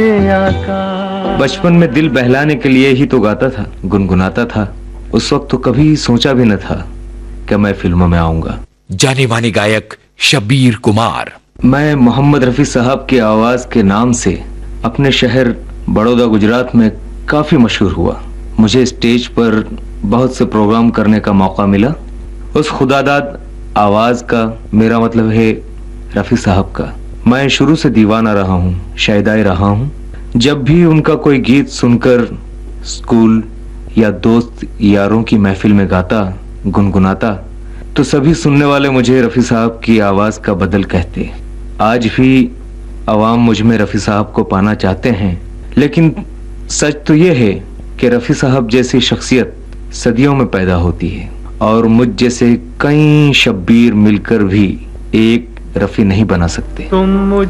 बचपन में दिल बहलाने के लिए ही तो गाता था, गुनगुनाता था। उस वक्त तो कभी सोचा भी न था कि मैं फिल्मों में आऊंगा। जाने माने गायक शब्बीर कुमार। मैं मोहम्मद रफी साहब की आवाज के नाम से अपने शहर बड़ौदा गुजरात में काफी मशहूर हुआ। मुझे स्टेज पर बहुत से प्रोग्राम करने का मौका मिला। उस खुदादाद आवाज का मेरा मतलब है रफी साहब का। मैं शुरू से दीवाना रहा हूँ, शायदाई रहा हूँ। जब भी उनका कोई गीत सुनकर स्कूल या दोस्त यारों की महफिल में गाता, गुनगुनाता, तो सभी सुनने वाले मुझे रफी साहब की आवाज का बदल कहते। आज भी अवाम मुझ में रफी साहब को पाना चाहते हैं, लेकिन सच तो यह है कि रफी साहब जैसी शख्सियत सदियों में पैदा होती है और मुझ जैसे कई शब्बीर मिलकर भी एक रफी नहीं बना सकते।